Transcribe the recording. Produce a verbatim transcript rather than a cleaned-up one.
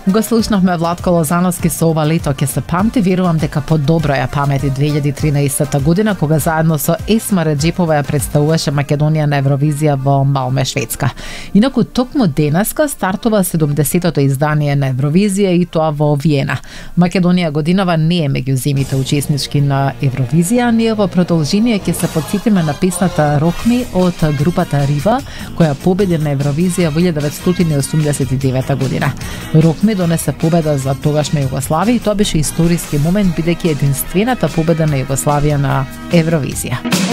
Го слушнавме Владко Лозановски со ова лето ќе се памти, верувам дека подобро ја памети две илјади и тринаесетта година кога заедно со Есма Реджепова ја представуваше Македонија на Евровизија во Малме, Шведска. Инаку токму денеска стартува седумдесетото издание на Евровизија и тоа во Виена. Македонија годинава не е меѓу земите учеснички на Евровизија, ние во продолжение ќе се потсетиме на песната Rock Me од групата Рива, која победи на Евровизија во илјада деветстотини и осумдесет и девета година. Rock Me донесе победа за тогашна Југославија и тоа беше историски момент бидејќи единствената победа на Југославија на Евровизија.